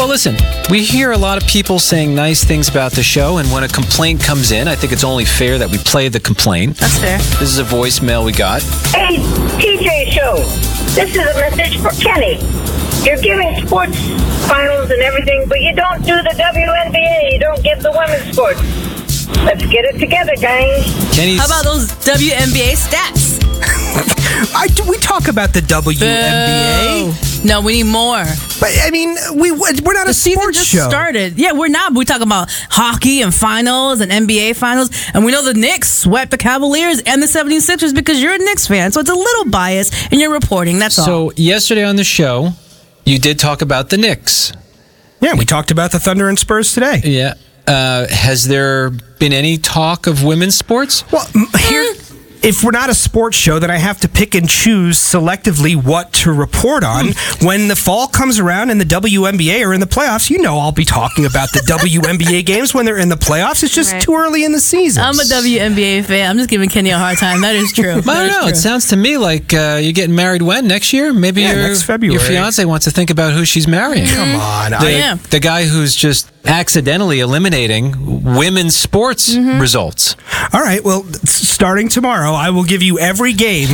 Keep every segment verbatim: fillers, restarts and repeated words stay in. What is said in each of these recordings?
Well, listen, we hear a lot of people saying nice things about the show, and when a complaint comes in, I think it's only fair that we play the complaint. That's fair. This is a voicemail we got. Hey, T J Show. This is a message for Kenny. You're giving sports finals and everything, but you don't do the W N B A. You don't give the women's sports. Let's get it together, guys. Kenny's... How about those W N B A stats? I, we talk about the W N B A. Boo. No, we need more. But, I mean, we, we're not The a season sports just show. started. Yeah, we're not. We talk about hockey and finals and N B A finals. And we know the Knicks swept the Cavaliers and the seventy-sixers because you're a Knicks fan. So it's a little biased in your reporting. That's all. So, yesterday on the show, you did talk about the Knicks. Yeah, we talked about the Thunder and Spurs today. Yeah. Uh, has there been any talk of women's sports? Well, m- here, if we're not a sports show, then I have to pick and choose selectively what to report on. When the fall comes around and the W N B A are in the playoffs, you know I'll be talking about the W N B A games when they're in the playoffs. It's just Right. too early in the season. I'm a W N B A fan. I'm just giving Kenny a hard time. That is true. I That don't is know. true. It sounds to me like uh, you're getting married when? Next year? Maybe Yeah, your, next February. your fiance wants to think about who she's marrying. Come on. The, I, Yeah. the guy who's just accidentally eliminating women's sports Mm-hmm. results. all right, well, s- starting tomorrow, I will give you every game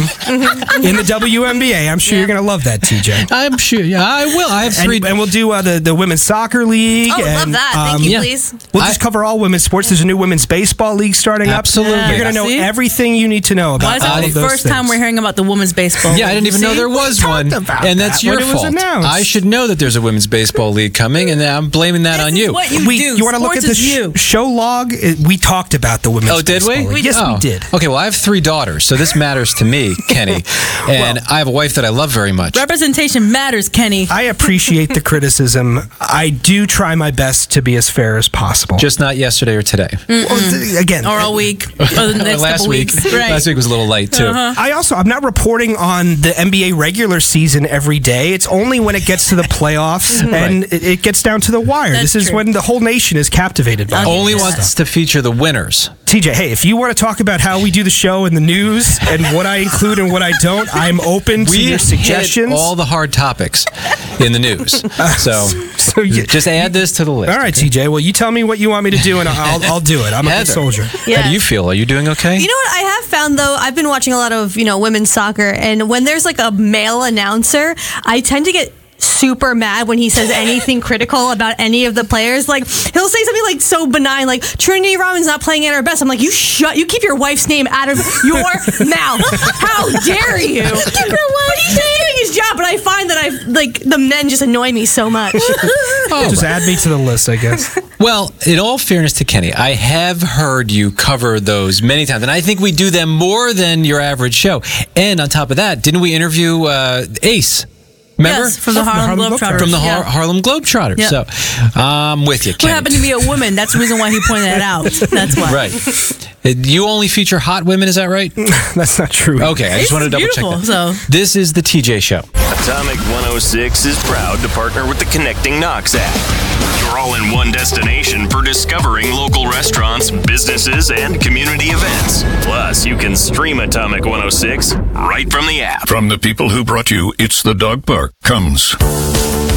in the W N B A. I'm sure Yeah. you're going to love that, T J. I'm sure. Yeah, I will. I have three. And, and we'll do uh, the, the Women's Soccer League. Oh, love and, that. Thank um, you, yeah. please. We'll just I- cover all women's sports. There's a new Women's Baseball League starting Absolutely. up. You're going to know See? everything you need to know about Why is all that of the those first time things. we're hearing about the women's baseball? Yeah, I didn't even know See? there was We one, talked about and that that's your when it was fault. announced. I should know that there's a women's baseball league coming, and I'm blaming that This on is you. what you we, do. you want to look at Sports the is you. sh- show log? It- we talked about the women's Oh, did we? baseball league. Yes, Oh. we did. Okay, well, I have three daughters, so this matters to me, Kenny. And I have a wife that I love very much. Representation matters, Kenny. I appreciate the criticism. I do try my best to be as fair as possible. Just not yesterday or today. Well, th- again, or a week. Or the next last couple week. weeks. Right. Last week was a little light, too. Uh-huh. I also I'm not reporting on the N B A regular season every day. It's only when it gets to the playoffs and it, it gets down to the wire. That's this is true. when the whole nation is captivated by I'll all Only this wants stuff. to feature the winners. T J, hey, if you want to talk about how we do the show and the news and what I include and what I don't, I'm open to We your hit suggestions. all the hard topics in the news. So, So you- just add this to the list. all right, T J. Well, you tell me what you want me to do, and I'll I'll do it. I'm a good Heather, soldier. Yeah. How do you feel? Are you doing okay? You know what I have found though? I've been watching a lot of, you know, women's soccer, and when there's like a male announcer, I tend to get super mad when he says anything critical about any of the players. Like he'll say something like so benign, like Trinity Rodman's not playing at her best. I'm like, you shut, you keep your wife's name out of your mouth. How dare you? Keep your wife. But he's doing his job. But I find that I like the men just annoy me so much. Oh, Just add me to the list, I guess. well, in all fairness to Kenny, I have heard you cover those many times, and I think we do them more than your average show. And on top of that, didn't we interview uh, Ace? Remember? Yes, from the Harlem Harlem Globetrotters. Globetrotters. From the Har- Yeah. Harlem Globetrotters. Yeah. So I'm with you, What Kenny. happened to be a woman? That's the reason why he pointed it out. That's why. Right. Uh, You only feature hot women, is that right? That's not true. Okay, I just It's wanted to double beautiful, check that. so- This is the T J Show. Atomic one oh six is proud to partner with the Connecting Knox app. Your all-in-one destination for discovering local restaurants, businesses, and community events. Plus, you can stream Atomic one oh six right from the app. From the people who brought you It's the Dog Park comes